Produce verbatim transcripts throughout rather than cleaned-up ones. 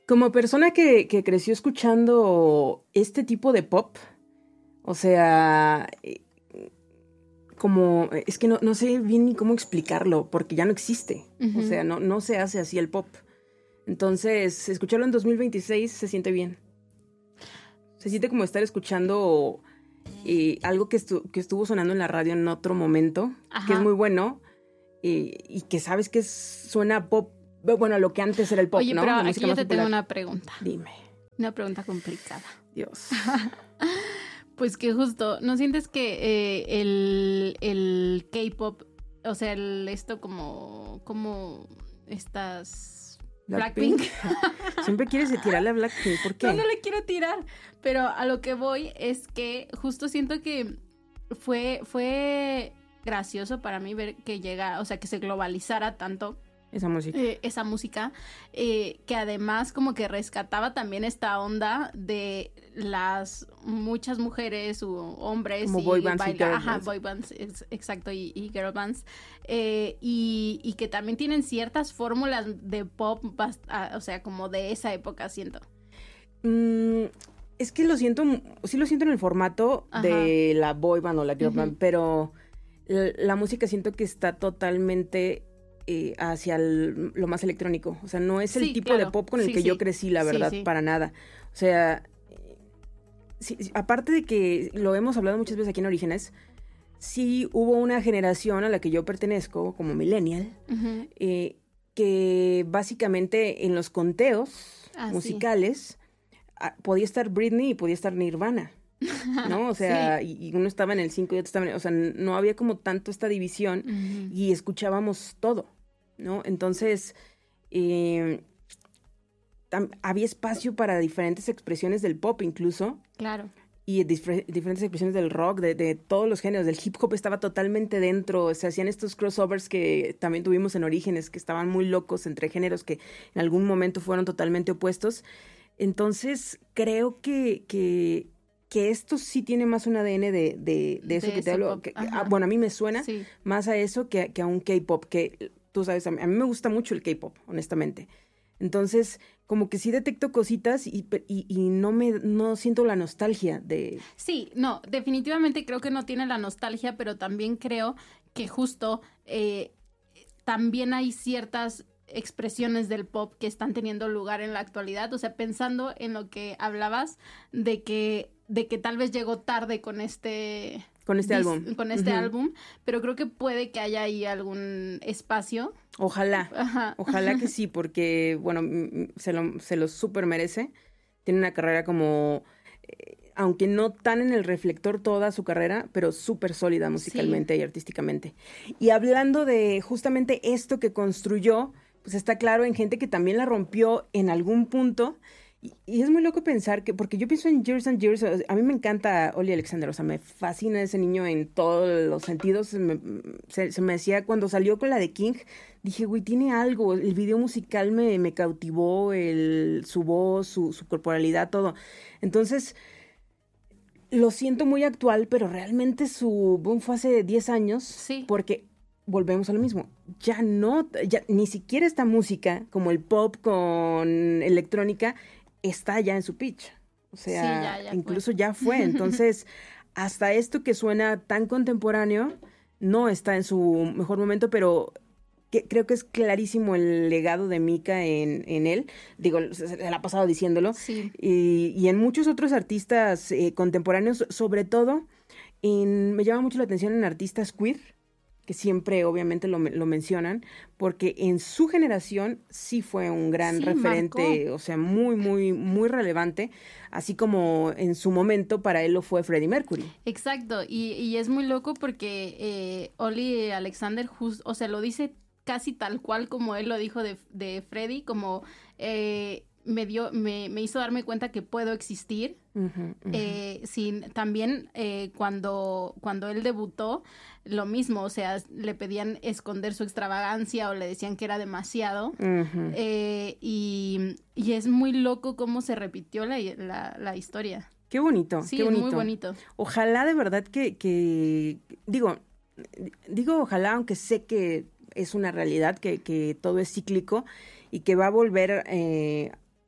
Como persona que, que creció escuchando este tipo de pop, o sea, eh, como, es que no, no sé bien ni cómo explicarlo, porque ya no existe. Uh-huh. O sea, no, no se hace así el pop. Entonces, escucharlo en dos mil veintiséis se siente bien. Se siente como estar escuchando eh, algo que, estu- que estuvo sonando en la radio en otro momento, Ajá. que es muy bueno, eh, y que sabes que es, suena pop, bueno, lo que antes era el pop, Oye, ¿no? Oye, pero la aquí yo te popular. tengo una pregunta. Dime. Una pregunta complicada. Dios. Pues que justo, ¿no sientes que eh, el, el K-pop, o sea, el, esto como, como estas... Blackpink. Blackpink. Siempre quieres tirarle a Blackpink, ¿por qué? No, no le quiero tirar, pero a lo que voy es que justo siento que fue, fue gracioso para mí ver que llega, o sea, que se globalizara tanto esa música, eh, esa música eh, que además como que rescataba también esta onda de las muchas mujeres u hombres como y boy bands baila, y girl ajá, bands. boy bands, ex, exacto, y, y girl bands eh, y, y que también tienen ciertas fórmulas de pop, bast- o sea, como de esa época, siento. Mm, es que lo siento, sí lo siento en el formato Ajá. de la boy band o la girl uh-huh. band, pero la, la música siento que está totalmente eh, hacia el, lo más electrónico. O sea, no es el sí, tipo claro. de pop con el sí, que sí. yo crecí, la verdad, sí, sí. para nada. O sea, sí, sí, aparte de que lo hemos hablado muchas veces aquí en Orígenes, sí hubo una generación a la que yo pertenezco, como millennial, uh-huh. eh, que básicamente en los conteos ah, musicales sí. a, podía estar Britney y podía estar Nirvana, ¿no? O sea, sí. y, y uno estaba en el cinco y otro estaba en el, o sea, no había como tanto esta división uh-huh. y escuchábamos todo, ¿no? Entonces, eh, tam, había espacio para diferentes expresiones del pop incluso. Claro. Y dif- diferentes expresiones del rock, de, de todos los géneros, del hip hop estaba totalmente dentro, se hacían estos crossovers que también tuvimos en Orígenes, que estaban muy locos entre géneros que en algún momento fueron totalmente opuestos. Entonces, creo que, que, que esto sí tiene más un A D N de, de, de eso de que te hablo. Que, ah, bueno, a mí me suena sí. más a eso que, que a un K-pop, que tú sabes, a mí, a mí me gusta mucho el K-pop, honestamente. Entonces, como que sí detecto cositas y, y, y no me no siento la nostalgia de... Sí, no, definitivamente creo que no tiene la nostalgia, pero también creo que justo eh, también hay ciertas expresiones del pop que están teniendo lugar en la actualidad. O sea, pensando en lo que hablabas de que, de que tal vez llegó tarde con este... Con este dis, álbum. Con este uh-huh. álbum, pero creo que puede que haya ahí algún espacio. Ojalá, Ajá. ojalá que sí, porque, bueno, se lo, se lo súper merece. Tiene una carrera como, eh, aunque no tan en el reflector toda su carrera, pero súper sólida musicalmente sí. y artísticamente. Y hablando de justamente esto que construyó, pues está claro en gente que también la rompió en algún punto. Y, y es muy loco pensar que, porque yo pienso en Years and Years, a mí me encanta Oli Alexander, o sea, me fascina ese niño en todos los sentidos, me, se, se me hacía, cuando salió con la de King, dije, güey, tiene algo, el video musical me, me cautivó, el, su voz, su, su corporalidad, todo. Entonces, lo siento muy actual, pero realmente su boom fue hace diez años, sí. porque... volvemos a lo mismo, ya no, ya ni siquiera esta música, como el pop con electrónica, está ya en su pitch. O sea, sí, ya, ya incluso fue. ya fue. Entonces, hasta esto que suena tan contemporáneo, no está en su mejor momento, pero que, creo que es clarísimo el legado de Mika en, en él. Digo, se, se la ha pasado diciéndolo. Sí. Y, y en muchos otros artistas eh, contemporáneos, sobre todo, en, me llama mucho la atención en artistas queer, que siempre obviamente lo, lo mencionan, porque en su generación sí fue un gran sí, referente, marcó. O sea, muy, muy, muy relevante, así como en su momento para él lo fue Freddie Mercury. Exacto, y, y es muy loco porque eh, Oli Alexander, just, o sea, lo dice casi tal cual como él lo dijo de, de Freddie, como... Eh, me dio, me, me hizo darme cuenta que puedo existir. Uh-huh, uh-huh. Eh, sin, también eh, cuando, cuando él debutó, lo mismo, o sea, le pedían esconder su extravagancia o le decían que era demasiado. Uh-huh. Eh, y, y es muy loco cómo se repitió la, la, la historia. Qué bonito, sí, qué bonito. Es muy bonito. Ojalá de verdad que, que, digo, digo ojalá, aunque sé que es una realidad, que, que todo es cíclico y que va a volver... Eh,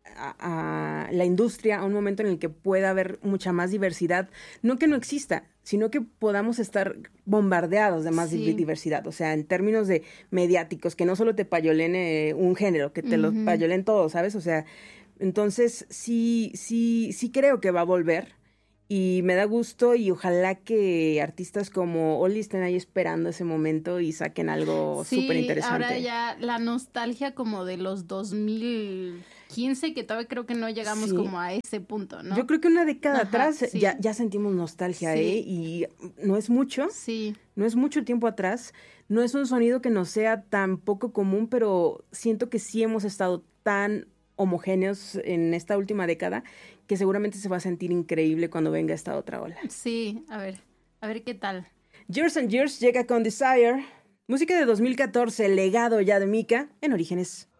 a, a la industria a un momento en el que pueda haber mucha más diversidad, no que no exista, sino que podamos estar bombardeados de más Sí. diversidad, o sea, en términos de mediáticos, que no solo te payolen eh, un género, que te Ujú. lo payolen todo, ¿sabes? O sea, entonces sí, sí, sí creo que va a volver y me da gusto y ojalá que artistas como Oli estén ahí esperando ese momento y saquen algo Sí, súper interesante. ahora ya la nostalgia como de los dos mil quince, que todavía creo que no llegamos Sí. como a ese punto, ¿no? Yo creo que una década Ajá, atrás sí. ya, ya sentimos nostalgia, Sí. ¿eh? Y no es mucho, Sí, no es mucho tiempo atrás, no es un sonido que nos sea tan poco común, pero siento que sí hemos estado tan homogéneos en esta última década que seguramente se va a sentir increíble cuando venga esta otra ola. sí, a ver, a ver qué tal. Years and Years llega con Desire, música de dos mil catorce, legado ya de Mika en Orígenes.